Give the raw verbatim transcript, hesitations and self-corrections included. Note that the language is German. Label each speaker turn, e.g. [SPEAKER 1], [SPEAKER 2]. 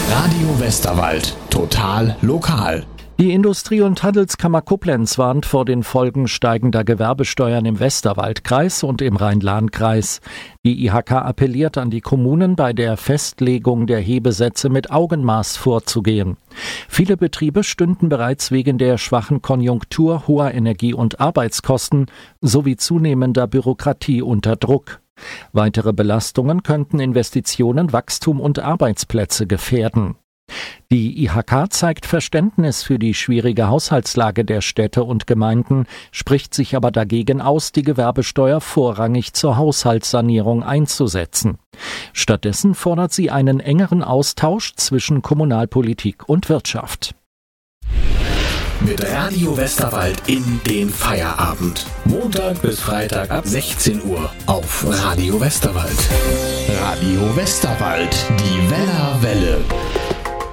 [SPEAKER 1] Radio Westerwald. Total lokal.
[SPEAKER 2] Die Industrie- und Handelskammer Koblenz warnt vor den Folgen steigender Gewerbesteuern im Westerwaldkreis und im Rhein-Lahn-Kreis. Die I H K appelliert an die Kommunen, bei der Festlegung der Hebesätze mit Augenmaß vorzugehen. Viele Betriebe stünden bereits wegen der schwachen Konjunktur, hoher Energie- und Arbeitskosten sowie zunehmender Bürokratie unter Druck. Weitere Belastungen könnten Investitionen, Wachstum und Arbeitsplätze gefährden. Die I H K zeigt Verständnis für die schwierige Haushaltslage der Städte und Gemeinden, spricht sich aber dagegen aus, die Gewerbesteuer vorrangig zur Haushaltssanierung einzusetzen. Stattdessen fordert sie einen engeren Austausch zwischen Kommunalpolitik und Wirtschaft.
[SPEAKER 1] Mit Radio Westerwald in den Feierabend. Montag bis Freitag ab sechzehn Uhr auf Radio Westerwald. Radio Westerwald, die Welle